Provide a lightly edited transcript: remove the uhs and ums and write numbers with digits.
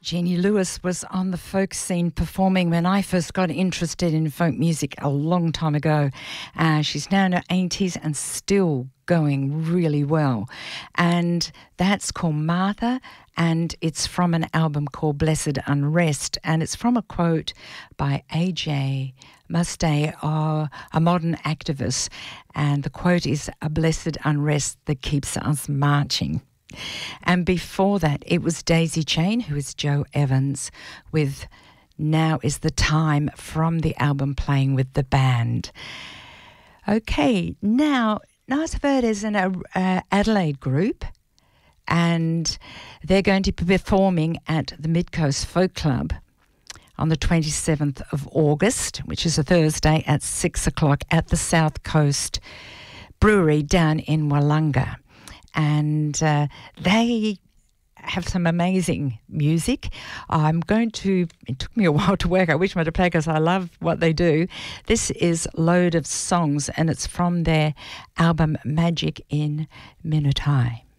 Jeannie Lewis was on the folk scene performing when I first got interested in folk music a long time ago. She's now in her 80s and still going really well. And that's called Martha, and it's from an album called Blessed Unrest. And it's from a quote by A.J. Muste, a modern activist. And the quote is, "A blessed unrest that keeps us marching." And before that, it was Daisy Chain, who is Jo Evans, with Now Is the Time from the album Playing with the Band. Okay, now, Nice Bird is an Adelaide group, and they're going to be performing at the Midcoast Folk Club on the 27th of August, which is a Thursday at 6 o'clock at the South Coast Brewery down in Wollonga. And they have some amazing music. It took me a while to work out which one to play because I love what they do. This is Load of Songs, and it's from their album Magic in Minutai.